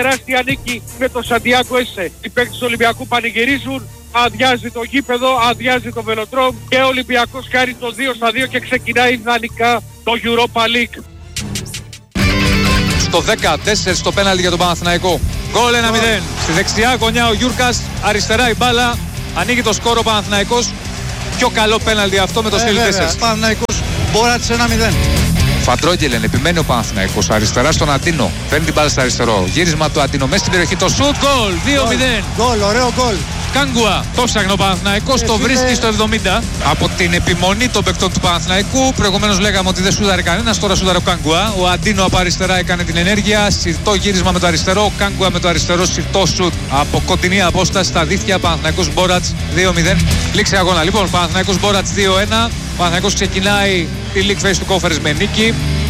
τεράστια νίκη με το Σαντιάγκο Έσε. Οι παίκτες του Ολυμπιακού πανηγυρίζουν, αδειάζει το γήπεδο, αδειάζει το Βελοτρόμ και ο Ολυμπιακός κάνει το 2-2 και ξεκινάει ιδανικά το Europa League. Στο 14 στο πέναλτι για τον Παναθηναϊκό. Γκολ 1-0. Στη δεξιά γωνιά ο Γιούρκας, αριστερά η μπάλα, ανοίγει το σκόρο ο Παναθηναϊκός. Πιο καλό πέναλτι αυτό με το στυλ 4. Παναθηναϊκός Μπόρατς 1-0. Φαντρόγγελεν, επιμένει ο Παναθηναϊκός, αριστερά στον Αντίνο. Φέρνει την μπάλα στο αριστερό. Γύρισμα του Αντίνο μέσα στην περιοχή. Το σουτ, γκολ 2-0. Γκολ, ωραίο γκολ. Κάγκουα, το ψάχνει ο Παναθηναϊκός, το βρίσκει στο 70. Από την επιμονή των παικτών του Παναθηναϊκού, προηγουμένως λέγαμε ότι δεν σούδαρε κανένας, τώρα σούδαρε ο Κάγκουα. Ο Αντίνο από αριστερά έκανε την ενέργεια, συρτό γύρισμα με το αριστερό, ο Κάγκουα με το αριστερό, συρτό σουτ από κοντινή απόσταση στα δίχτυα. Παναθηναϊκός Μπόρατς 2-0. Λήξη αγώνα. Λοιπόν, Παναθηναϊκός Μπόρατς 2-1. Ο Παναθηναϊκός ξεκινάει τη League Face του Conference με νίκη.